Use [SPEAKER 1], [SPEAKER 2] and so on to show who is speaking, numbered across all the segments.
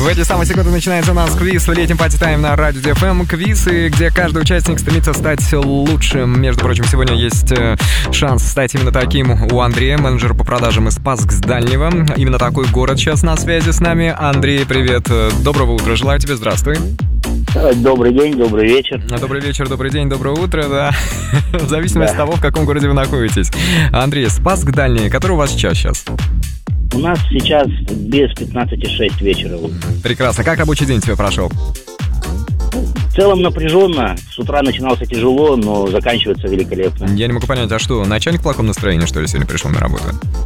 [SPEAKER 1] В эти самые секунды начинается у нас квиз в летнем пати-тайм на Радио ДФМ. Квизы, где каждый участник стремится стать лучшим. Между прочим, сегодня есть шанс стать именно таким у Андрея, менеджера по продажам из Спасск-Дальнего. Именно такой город сейчас на связи с нами. Андрей, привет. Доброго утра. Желаю тебе. Здравствуй.
[SPEAKER 2] Добрый день, добрый вечер.
[SPEAKER 1] Добрый вечер, добрый день, доброе утро, да. В зависимости от того, в каком городе вы находитесь. Андрей, Спасск-Дальний, который у вас сейчас?
[SPEAKER 2] У нас сейчас без 15:06 вечера.
[SPEAKER 1] Прекрасно. Как рабочий день тебе прошел?
[SPEAKER 2] В целом напряженно. С утра начинался тяжело, но заканчивается великолепно.
[SPEAKER 1] Я не могу понять, а что, начальник в плохом настроении, что ли, сегодня пришел на работу?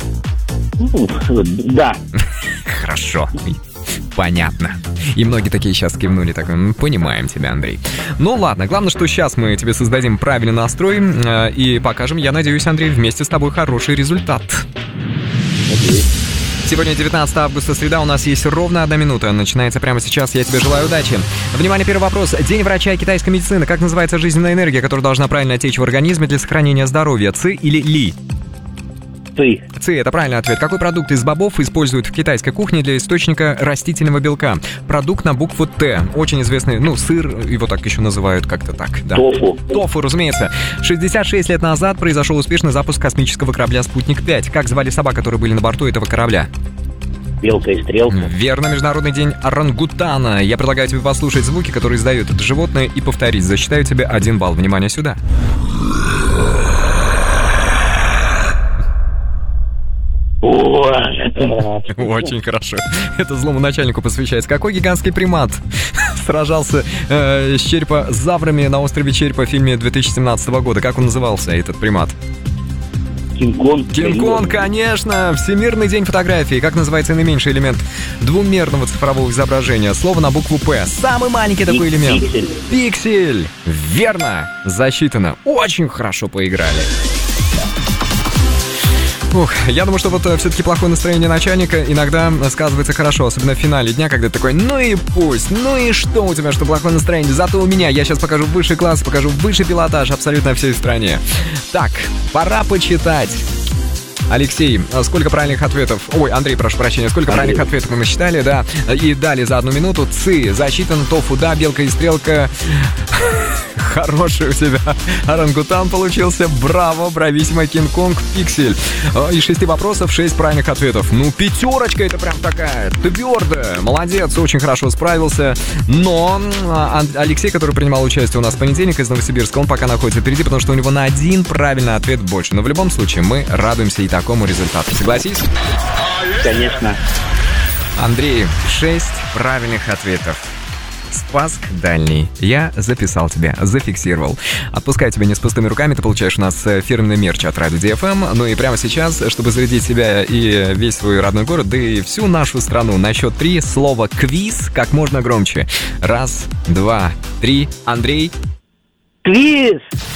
[SPEAKER 2] Да.
[SPEAKER 1] Хорошо. Понятно. И многие такие сейчас кивнули, так, понимаем тебя, Андрей. Ну ладно, главное, что сейчас мы тебе создадим правильный настрой и покажем, я надеюсь, Андрей, вместе с тобой хороший результат. Сегодня 19 августа, среда, у нас есть ровно 1 минута. Начинается прямо сейчас, я тебе желаю удачи. Внимание, первый вопрос. День врача и китайской медицины. Как называется жизненная энергия, которая должна правильно течь в организме для сохранения здоровья? Ци или ли?
[SPEAKER 2] Ци.
[SPEAKER 1] Ци, это правильный ответ. Какой продукт из бобов используют в китайской кухне для источника растительного белка? Продукт на букву Т. Очень известный, сыр, его так еще называют как-то так. Да.
[SPEAKER 2] Тофу.
[SPEAKER 1] Тофу, разумеется. 66 лет назад произошел успешный запуск космического корабля «Спутник-5». Как звали собак, которые были на борту этого корабля?
[SPEAKER 2] Белка и стрелка.
[SPEAKER 1] Верно, Международный день орангутана. Я предлагаю тебе послушать звуки, которые издает это животное, и повторить. Засчитаю тебе 1 балл. Внимание сюда. Очень хорошо. Это злому начальнику посвящается. Какой гигантский примат сражался с черепозаврами на острове Черепа в фильме 2017 года? Как он назывался, этот примат?
[SPEAKER 2] Кинг-Конг.
[SPEAKER 1] Кинг-Конг, конечно! Всемирный день фотографии. Как называется наименьший элемент двумерного цифрового изображения? Слово на букву «П». Самый маленький такой элемент.
[SPEAKER 2] Пиксель.
[SPEAKER 1] Пиксель. Верно. Засчитано. Очень хорошо поиграли. Я думаю, что вот все-таки плохое настроение начальника иногда сказывается хорошо, особенно в финале дня, когда ты такой, ну и пусть, ну и что у тебя, что плохое настроение, зато у меня, я сейчас покажу высший класс, покажу высший пилотаж абсолютно всей стране. Так, пора почитать. Алексей, сколько правильных ответов? Ой, Андрей, прошу прощения, сколько правильных ответов мы насчитали, да? И дали за 1 минуту. Ци, засчитано, тофу, да, белка и стрелка. Хороший у тебя орангутан получился. Браво, брависсимо, Кинг-Конг, пиксель. Из 6 вопросов 6 правильных ответов. 5 это прям такая твердая. Молодец, очень хорошо справился. Но Алексей, который принимал участие у нас в понедельник из Новосибирска, он пока находится впереди, потому что у него на 1 правильный ответ больше. Но в любом случае мы радуемся и такому результату. Согласись?
[SPEAKER 2] Конечно.
[SPEAKER 1] Андрей, 6 правильных ответов. Спасск-Дальний. Я записал тебя, зафиксировал. Отпускаю тебя не с пустыми руками, ты получаешь у нас фирменный мерч от Радио ДФМ. Ну и прямо сейчас, чтобы зарядить себя и весь свой родной город, да и всю нашу страну, на счет 3 слово «квиз» как можно громче. 1, 2, 3. Андрей.
[SPEAKER 2] Квиз!